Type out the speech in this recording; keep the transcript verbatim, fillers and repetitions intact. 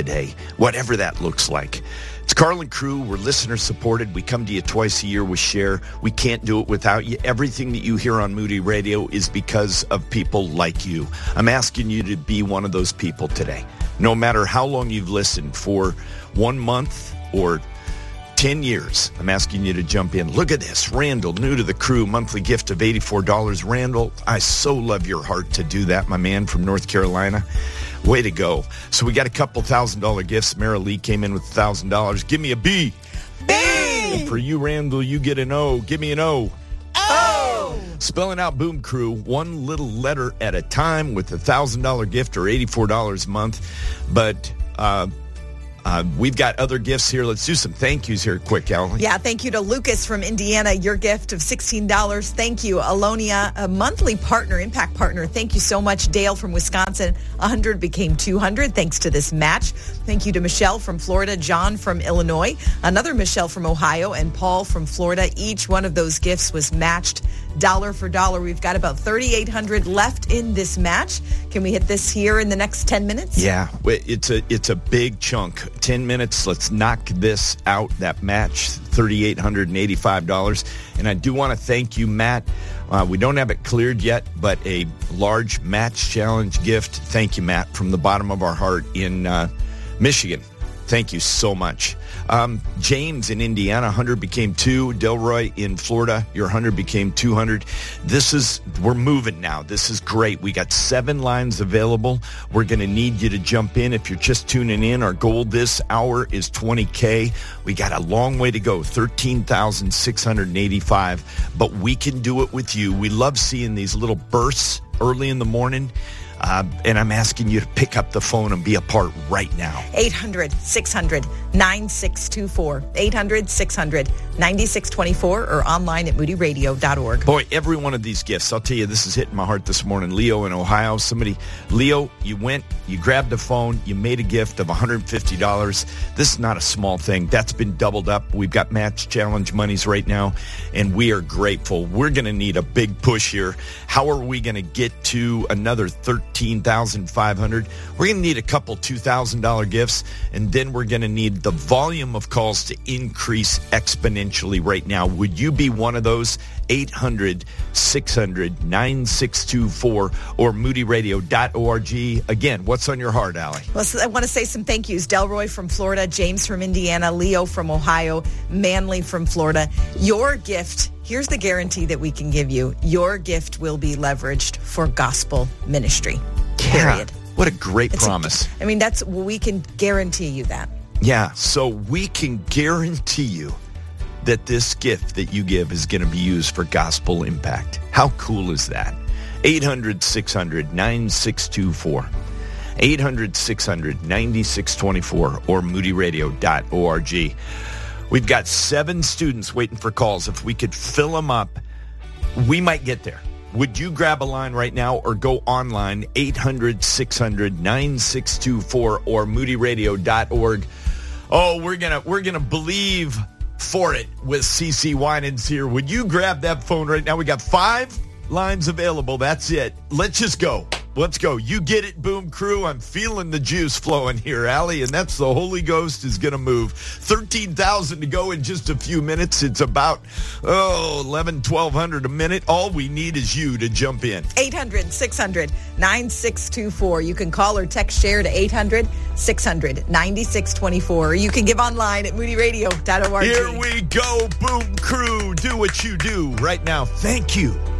today, whatever that looks like. It's Carl and Crew. We're listener-supported. We come to you twice a year with Share. We can't do it without you. Everything that you hear on Moody Radio is because of people like you. I'm asking you to be one of those people today. No matter how long you've listened, for one month or ten years, I'm asking you to jump in. Look at this. Randall, new to the Crew, monthly gift of eighty-four dollars. Randall, I so love your heart to do that, my man from North Carolina. Way to go. So we got a couple thousand dollar gifts. Mara Lee came in with a thousand dollars. Give me a B. B. And for you, Randall, you get an O. Give me an O. O. Spelling out Boom Crew, one little letter at a time with a thousand dollar gift or eighty-four dollars a month. But uh, uh, we've got other gifts here. Let's do some thank yous here quick, Allie. Yeah, thank you to Lucas from Indiana, your gift of sixteen dollars. Thank you, Alonia, a monthly partner, impact partner. Thank you so much. Dale from Wisconsin, one hundred became two hundred thanks to this match. Thank you to Michelle from Florida, John from Illinois, another Michelle from Ohio, and Paul from Florida. Each one of those gifts was matched dollar for dollar. We've got about thirty-eight hundred left in this match. Can we hit this here in the next ten minutes? Yeah, it's a it's a big chunk. ten minutes, let's knock this out, that match, three thousand eight hundred eighty-five dollars. And I do want to thank you, Matt. Uh, we don't have it cleared yet, but a large match challenge gift. Thank you, Matt, from the bottom of our heart in uh, Michigan. Thank you so much. Um, James in Indiana, one hundred became two. Delroy in Florida, your one hundred became two hundred. This is, we're moving now. This is great. We got seven lines available. We're going to need you to jump in. If you're just tuning in, our goal this hour is twenty K. We got a long way to go, thirteen thousand six hundred eighty-five. But we can do it with you. We love seeing these little bursts early in the morning. Uh, and I'm asking you to pick up the phone and be a part right now. eight hundred, six hundred, nine six two four. eight hundred, six hundred, nine six two four or online at moody radio dot org. Boy, every one of these gifts, I'll tell you, this is hitting my heart this morning. Leo in Ohio, somebody, Leo, you went, you grabbed the phone, you made a gift of one hundred fifty dollars. This is not a small thing. That's been doubled up. We've got match challenge monies right now, and we are grateful. We're going to need a big push here. How are we going to get to another thirteen thousand five hundred dollars? We're going to need a couple two thousand dollars gifts, and then we're going to need the volume of calls to increase exponentially right now. Would you be one of those? eight hundred, six hundred, nine six two four or moody radio dot org. Again, what's on your heart, Allie? Well, I want to say some thank yous. Delroy from Florida, James from Indiana, Leo from Ohio, Manley from Florida. Your gift, here's the guarantee that we can give you. Your gift will be leveraged for gospel ministry. Period. Yeah, what a great it's promise. A, I mean, that's, we can guarantee you that. Yeah, so we can guarantee you that this gift that you give is going to be used for gospel impact. How cool is that? eight hundred, six hundred, nine six two four. eight hundred, six hundred, nine six two four or moody radio dot org. We've got seven students waiting for calls. If we could fill them up, we might get there. Would you grab a line right now or go online, eight hundred, six hundred, nine six two four or moody radio dot org. Oh, we're going to we're going to believe for it with C C Winans here. Would you grab that phone right now? We got five lines available. That's it. Let's just go. Let's go. You get it, Boom Crew. I'm feeling the juice flowing here, Allie, and that's the Holy Ghost is going to move. thirteen thousand to go in just a few minutes. It's about, oh, eleven, twelve hundred a minute. All we need is you to jump in. eight hundred, six hundred, nine six two four. You can call or text Share to eight hundred, six hundred, nine six two four. Or you can give online at moody radio dot org. Here we go, Boom Crew. Do what you do right now. Thank you.